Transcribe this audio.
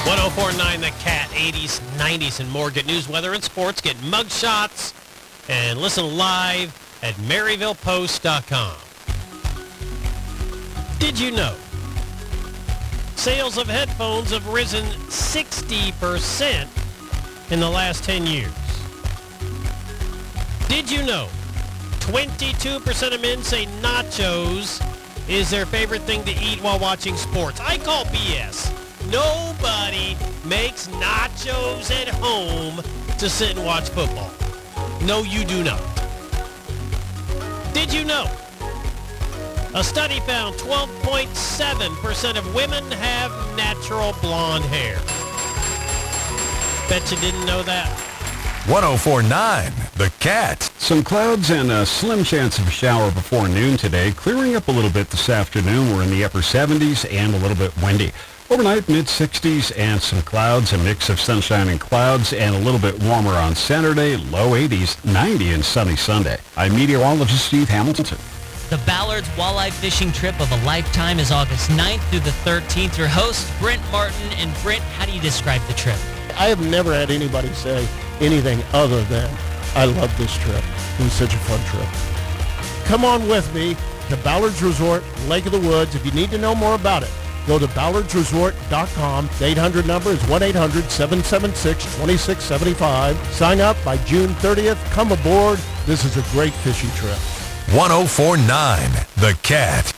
1049 The Cat, 80s, 90s, and more. Get news, weather, and sports. Get mug shots and listen live at MaryvillePost.com. Did you know sales of headphones have risen 60% in the last 10 years? Did you know 22% of men say nachos is their favorite thing to eat while watching sports? I call BS. Nobody makes nachos at home to sit and watch football. No, you do not. Did you know a study found 12.7% of women have natural blonde hair? Bet you didn't know that. 1049 The Cat. Some clouds and a slim chance of a shower before noon today. Clearing up a little bit this afternoon. We're in the upper 70s and a little bit windy. Overnight, mid-60s and some clouds, a mix of sunshine and clouds, and a little bit warmer on Saturday, low 80s, 90 and sunny Sunday. I'm meteorologist Steve Hamilton. The Ballard's Walleye Fishing Trip of a Lifetime is August 9th through the 13th. Your hosts, Brent Martin. And Brent, how do you describe the trip? I have never had anybody say anything other than, I love this trip. It was such a fun trip. Come on with me to Ballard's Resort, Lake of the Woods. If you need to know more about it, go to ballardsresort.com. The 800 number is 1-800-776-2675. Sign up by June 30th. Come aboard. This is a great fishing trip. 1049 The Cat.